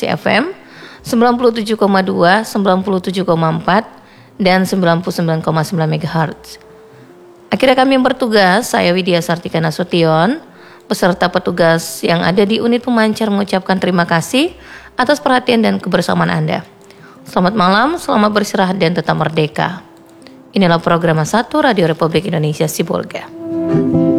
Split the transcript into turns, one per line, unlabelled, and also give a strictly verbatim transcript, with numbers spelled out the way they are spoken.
frekuensi F M sembilan puluh tujuh koma dua, sembilan puluh tujuh koma empat, dan sembilan puluh sembilan koma sembilan megahertz. Akhirnya kami yang bertugas, saya Widya Sartika Nasution, beserta petugas yang ada di unit pemancar mengucapkan terima kasih atas perhatian dan kebersamaan Anda. Selamat malam, selamat beristirahat dan tetap merdeka. Inilah program satu Radio Republik Indonesia Sibolga.